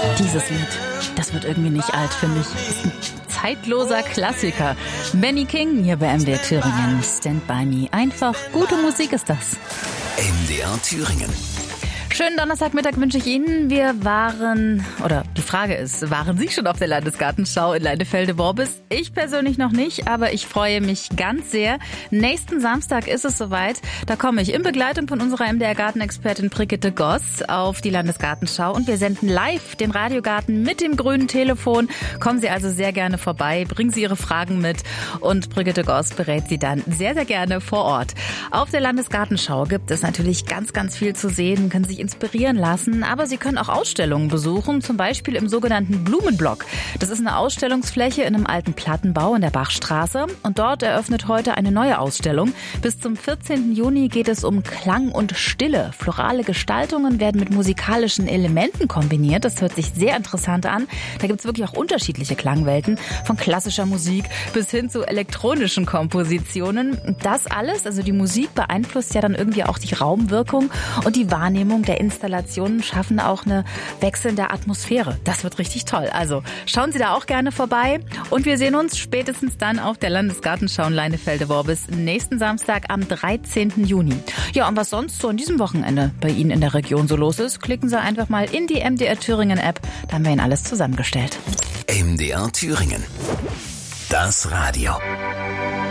Dieses Lied, das wird irgendwie nicht alt, finde ich. Ist ein zeitloser Klassiker. Benny King hier bei MDR Thüringen. Stand by me. Einfach gute Musik ist das. MDR Thüringen. Schönen Donnerstagmittag wünsche ich Ihnen. Die Frage ist, waren Sie schon auf der Landesgartenschau in Leinefelde-Worbis? Ich persönlich noch nicht, aber ich freue mich ganz sehr. Nächsten Samstag ist es soweit. Da komme ich in Begleitung von unserer MDR-Gartenexpertin Brigitte Goss auf die Landesgartenschau und wir senden live den Radiogarten mit dem grünen Telefon. Kommen Sie also sehr gerne vorbei, bringen Sie Ihre Fragen mit und Brigitte Goss berät Sie dann sehr, sehr gerne vor Ort. Auf der Landesgartenschau gibt es natürlich ganz, ganz viel zu sehen, können sich inspirieren lassen, aber Sie können auch Ausstellungen besuchen, zum Beispiel im sogenannten Blumenblock. Das ist eine Ausstellungsfläche in einem alten Plattenbau in der Bachstraße und dort eröffnet heute eine neue Ausstellung. Bis zum 14. Juni geht es um Klang und Stille. Florale Gestaltungen werden mit musikalischen Elementen kombiniert. Das hört sich sehr interessant an. Da gibt es wirklich auch unterschiedliche Klangwelten, von klassischer Musik bis hin zu elektronischen Kompositionen. Das alles, also die Musik, beeinflusst ja dann irgendwie auch die Raumwirkung und die Wahrnehmung der Installationen schaffen auch eine wechselnde Atmosphäre. Das wird richtig toll. Also schauen Sie da auch gerne vorbei und wir sehen uns spätestens dann auf der Landesgartenschau in Leinefelde-Worbis nächsten Samstag am 13. Juni. Ja, und was sonst so an diesem Wochenende bei Ihnen in der Region so los ist, klicken Sie einfach mal in die MDR Thüringen App. Da haben wir Ihnen alles zusammengestellt. MDR Thüringen. Das Radio.